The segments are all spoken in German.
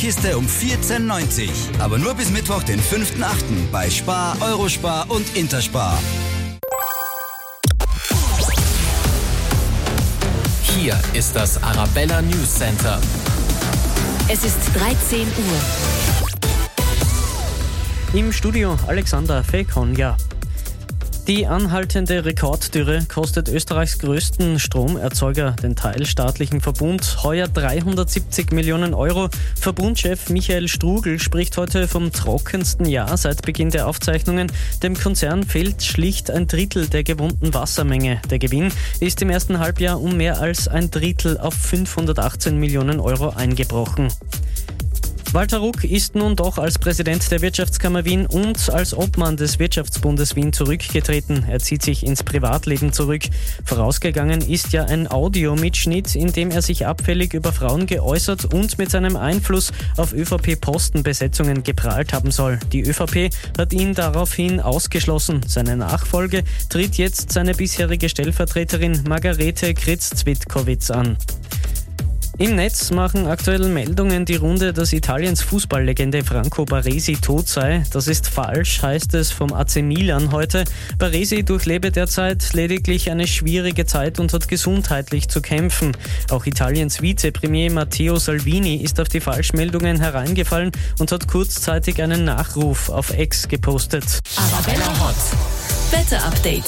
Kiste um 14,90. Aber nur bis Mittwoch, den 5.8. bei Spar, Eurospar und Interspar. Hier ist das Arabella News Center. Es ist 13 Uhr. Im Studio Alexander Fekonja. Die anhaltende Rekorddürre kostet Österreichs größten Stromerzeuger, den teilstaatlichen Verbund, heuer 370 Millionen Euro. Verbundchef Michael Strugl spricht heute vom trockensten Jahr seit Beginn der Aufzeichnungen. Dem Konzern fehlt schlicht ein Drittel der gewohnten Wassermenge. Der Gewinn ist im ersten Halbjahr um mehr als ein Drittel auf 518 Millionen Euro eingebrochen. Walter Ruck ist nun doch als Präsident der Wirtschaftskammer Wien und als Obmann des Wirtschaftsbundes Wien zurückgetreten. Er zieht sich ins Privatleben zurück. Vorausgegangen ist ja ein Audiomitschnitt, in dem er sich abfällig über Frauen geäußert und mit seinem Einfluss auf ÖVP-Postenbesetzungen geprahlt haben soll. Die ÖVP hat ihn daraufhin ausgeschlossen. Seine Nachfolge tritt jetzt seine bisherige Stellvertreterin Margarete Kritz-Zwitkowitz an. Im Netz machen aktuell Meldungen die Runde, dass Italiens Fußballlegende Franco Baresi tot sei. Das ist falsch, heißt es vom AC Milan heute. Baresi durchlebe derzeit lediglich eine schwierige Zeit und hat gesundheitlich zu kämpfen. Auch Italiens Vizepremier Matteo Salvini ist auf die Falschmeldungen hereingefallen und hat kurzzeitig einen Nachruf auf X gepostet. Arabella Hot. Wetterupdate.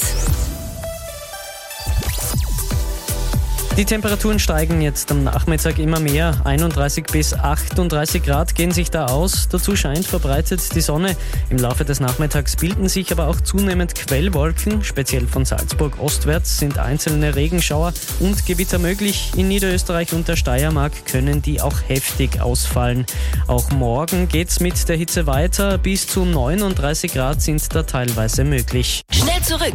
Die Temperaturen steigen jetzt am Nachmittag immer mehr. 31 bis 38 Grad gehen sich da aus. Dazu scheint verbreitet die Sonne. Im Laufe des Nachmittags bilden sich aber auch zunehmend Quellwolken. Speziell von Salzburg ostwärts sind einzelne Regenschauer und Gewitter möglich. In Niederösterreich und der Steiermark können die auch heftig ausfallen. Auch morgen geht's mit der Hitze weiter. Bis zu 39 Grad sind da teilweise möglich. Schnell zurück.